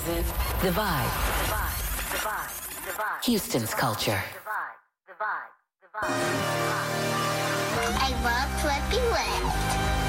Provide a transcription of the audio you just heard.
The Vibe. Houston's culture. I love Flippy West.